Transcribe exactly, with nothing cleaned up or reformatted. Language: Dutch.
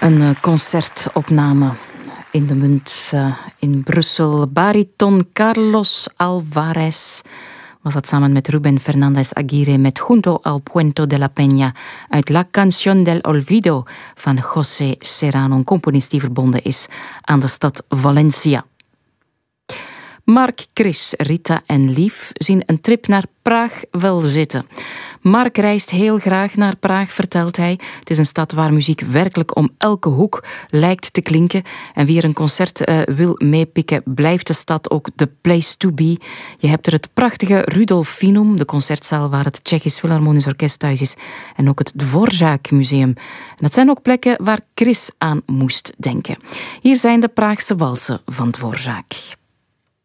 Een uh, concertopname in de munt uh, in Brussel. Bariton Carlos Alvarez was dat samen met Ruben Fernandez Aguirre met Junto al Puente de la Peña uit La Canción del Olvido van José Serrano, een componist die verbonden is aan de stad Valencia. Mark, Chris, Rita en Lief zien een trip naar Praag wel zitten. Mark reist heel graag naar Praag, vertelt hij. Het is een stad waar muziek werkelijk om elke hoek lijkt te klinken. En wie er een concert uh, wil meepikken, blijft de stad ook the place to be. Je hebt er het prachtige Rudolfinum, de concertzaal waar het Tsjechisch Philharmonisch Orkest thuis is, en ook het Dvořák Museum. En dat zijn ook plekken waar Chris aan moest denken. Hier zijn de Praagse walsen van Dvořák.